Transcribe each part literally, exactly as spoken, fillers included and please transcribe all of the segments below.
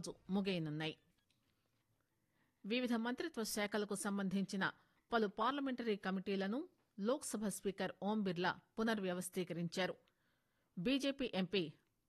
ఈరోజు ముగియనున్నాయి. వివిధ మంత్రిత్వ శాఖలకు సంబంధించిన పలు పార్లమెంటరీ కమిటీలను Lok Sabha speaker Om Birla పునర్వ్యవస్థీకరించారు. BJP MP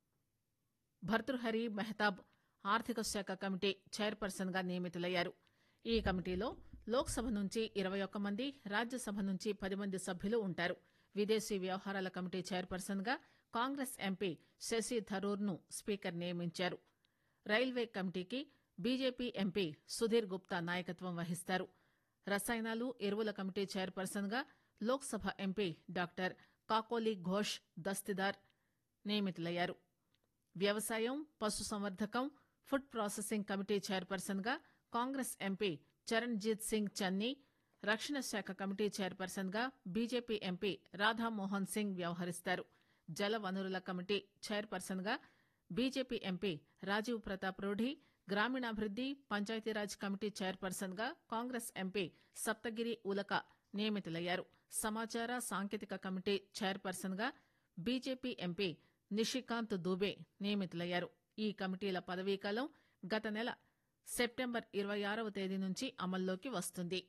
Bhartrihari Mehtab ఆర్థిక శాఖ కమిటీ చైర్పర్సన్ గా నియమితులయ్యారు. ఈ కమిటీలో లోక్సభ నుంచి ఇరవై ఒక్క మంది, రాజ్యసభ నుంచి పది మంది సభ్యులు ఉంటారు. విదేశీ వ్యవహారాల కమిటీ చైర్పర్సన్ గా కాంగ్రెస్ ఎంపీ శశి థరూర్ ను స్పీకర్ నియమించారు. రైల్వే కమిటీకి బీజేపీ ఎంపీ సుధీర్ గుప్తా నాయకత్వం వహిస్తారు. రసాయనాలు, ఎరువుల కమిటీ చైర్పర్సన్ గా లోక్సభ ఎంపీ డాక్టర్ కాకోలి ఘోష్ దస్తిదార్ నియమితులయ్యారు. వ్యవసాయం, పశుసంవర్ధకం, ఫుడ్ ప్రాసెసింగ్ కమిటీ చైర్పర్సన్ గా కాంగ్రెస్ ఎంపీ చరణ్జీత్ సింగ్ చన్నీ, రక్షణ శాఖ కమిటీ చైర్పర్సన్ గా బీజేపీ ఎంపీ రాధామోహన్ సింగ్ వ్యవహరిస్తారు. జల వనరుల కమిటీ చైర్పర్సన్ గా బీజేపీ ఎంపీ రాజీవ్ ప్రతాప్ రూఢి, గ్రామీణాభివృద్ది, పంచాయతీరాజ్ కమిటీ చైర్పర్సన్ గా కాంగ్రెస్ ఎంపీ సప్తగిరి ఉలక నియమితులయ్యారు. సమాచార సాంకేతిక కమిటీ చైర్పర్సన్ గా బీజేపీ ఎంపీ నిషికాంత్ దూబే నియమితులయ్యారు. ఈ కమిటీల పదవీకాలం గత నెల సెప్టెంబర్ ఇరవై ఆరవ తేదీ నుంచి అమల్లోకి వస్తుంది.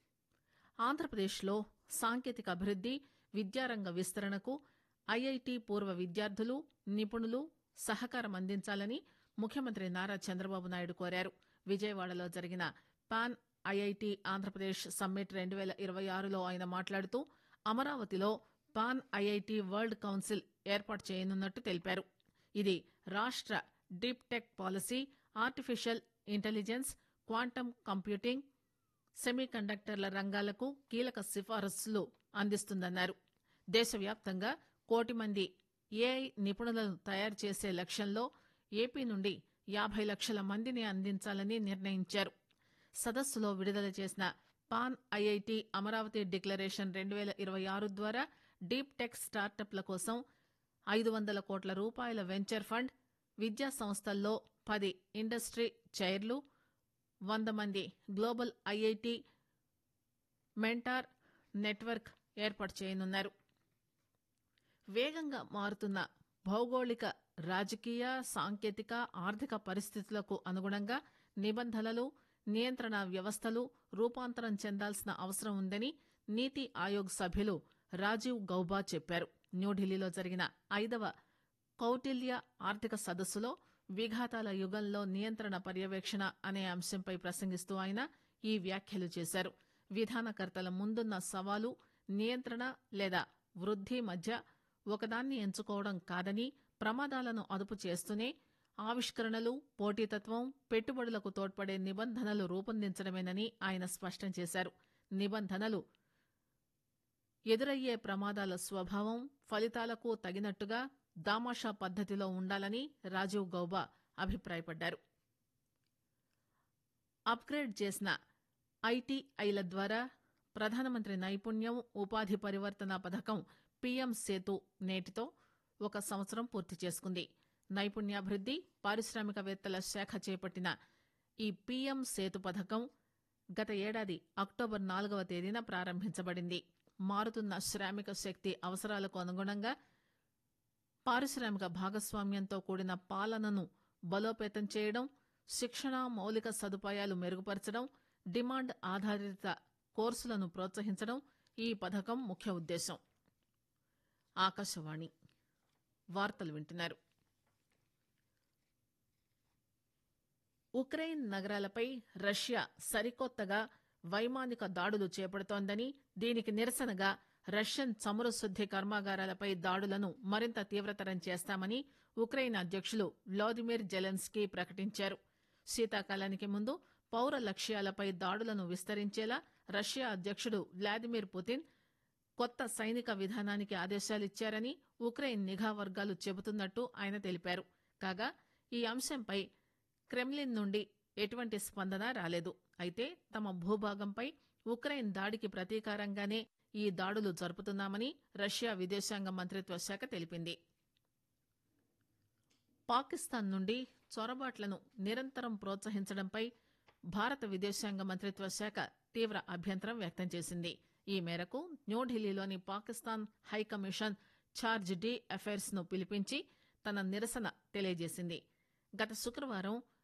ఆంధ్రప్రదేశ్లో సాంకేతిక అభివృద్ది, విద్యారంగ విస్తరణకు ఐఐటి పూర్వ విద్యార్థులు, నిపుణులు సహకారం అందించాలని ముఖ్యమంత్రి నారా చంద్రబాబు నాయుడు కోరారు. విజయవాడలో జరిగిన పాన్ ఐఐటి ఆంధ్రప్రదేశ్ సమ్మిట్ రెండు పేల ఇరవై ఆరులో ఆయన మాట్లాడుతూ అమరావతిలో పాన్ ఐఐటి వరల్డ్ కౌన్సిల్ ఏర్పాటు చేయనున్నట్టు తెలిపారు. ఇది రాష్ట deep tech policy, artificial intelligence, quantum computing, semi కండక్టర్ల రంగాలకు కీలక సిఫారసులు అందిస్తుందన్నారు. దేశవ్యాప్తంగా కోటి మంది ఏఐ నిపుణులను తయారు చేసే లక్ష్యంలో ఏపీ నుండి యాభై లక్షల మందిని అందించాలని నిర్ణయించారు. సదస్సులో విడుదల చేసిన పాన్ ఐఐటి అమరావతి డిక్లరేషన్ రెండు పేల ఇరవై ఆరు ద్వారా డీప్ టెక్ స్టార్టప్ల కోసం ఐదు వందల కోట్ల రూపాయల వెంచర్ ఫండ్, విద్యా సంస్థల్లో పది ఇండస్ట్రీ చైర్లు, వంద మంది గ్లోబల్ ఐఐటి మెంటార్ నెట్వర్క్ ఏర్పాటు చేయనున్నారు. వేగంగా మారుతున్న భౌగోళిక, రాజకీయ, సాంకేతిక, ఆర్థిక పరిస్థితులకు అనుగుణంగా నిబంధనలు, నియంత్రణ వ్యవస్థలు రూపాంతరం చెందాల్సిన అవసరం ఉందని నీతి ఆయోగ్ సభ్యులు రాజీవ్ గౌబా చెప్పారు. న్యూఢిల్లీలో జరిగిన ఐదవ కౌటిల్య ఆర్థిక సదస్సులో విఘాతాల యుగంలో నియంత్రణ పర్యవేక్షణ అనే అంశంపై ప్రసంగిస్తూ ఆయన ఈ వ్యాఖ్యలు చేశారు. విధానకర్తల ముందున్న సవాలు నియంత్రణ లేదా వృద్ధి మధ్య ఒకదాన్ని ఎంచుకోవడం కాదని, ప్రమాదాలను అదుపు చేస్తూనే ఆవిష్కరణలు, పోటీతత్వం, పెట్టుబడులకు తోడ్పడే నిబంధనలు రూపొందించడమేనని ఆయన స్పష్టం చేశారు. నిబంధనలు ఎదురయ్యే ప్రమాదాల స్వభావం, ఫలితాలకు తగినట్టుగా దామాషా పద్దతిలో ఉండాలని రాజీవ్ గౌబా అభిప్రాయపడ్డారు. అప్గ్రేడ్ చేసిన ఐటీఐల ద్వారా ప్రధానమంత్రి నైపుణ్యం, ఉపాధి పరివర్తన పథకం పీఎం సేతు నేటితో ఒక సంవత్సరం పూర్తి చేసుకుంది. నైపుణ్యాభివృద్ది, పారిశ్రామికవేత్తల శాఖ చేపట్టిన ఈ పీఎం సేతు పథకం గత ఏడాది అక్టోబర్ నాలుగవ తేదీన ప్రారంభించబడింది. మారుతున్న శ్రామిక శక్తి అవసరాలకు అనుగుణంగా పారిశ్రామిక భాగస్వామ్యంతో కూడిన పాలనను బలోపేతం చేయడం, శిక్షణ, మౌలిక సదుపాయాలు మెరుగుపరచడం, డిమాండ్ ఆధారిత కోర్సులను ప్రోత్సహించడం ఈ పథకం ముఖ్య ఉద్దేశం. ఆకాశవాణి వార్తలు వింటున్నారు. ఉక్రెయిన్ నగరాలపై రష్యా సరికొత్తగా వైమానిక దాడులు చేపడుతోందని, దీనికి నిరసనగా రష్యన్ చమురు శుద్ది కర్మాగారాలపై దాడులను మరింత తీవ్రతరం చేస్తామని ఉక్రెయిన్ అధ్యకులు వ్లాదిమిర్ జెలెన్స్కీ ప్రకటించారు. శీతాకాలానికి ముందు పౌర లక్ష్యాలపై దాడులను విస్తరించేలా రష్యా అధ్యకుడు వ్లాదిమిర్ పుతిన్ కొత్త సైనిక విధానానికి ఆదేశాలిచ్చారని ఉక్రెయిన్ నిఘా వర్గాలు చెబుతున్నట్టు ఆయన తెలిపారు. కాగా ఈ అంశంపై క్రెమ్లిన్ నుండి ఎటువంటి స్పందన రాలేదు. అయితే తమ భూభాగంపై ఉక్రెయిన్ దాడికి ప్రతీకారంగానే ఈ దాడులు జరుపుతున్నామని రష్యా విదేశాంగ మంత్రిత్వ శాఖ తెలిపింది. పాకిస్తాన్ నుండి చొరబాట్లను నిరంతరం ప్రోత్సహించడంపై భారత విదేశాంగ మంత్రిత్వ శాఖ తీవ్ర అభ్యంతరం వ్యక్తం చేసింది. ఈ మేరకు న్యూఢిల్లీలోని Pakistan high commission charge D affairs ను పిలిపించి తన నిరసన తెలియజేసింది. గత శుక్రవారం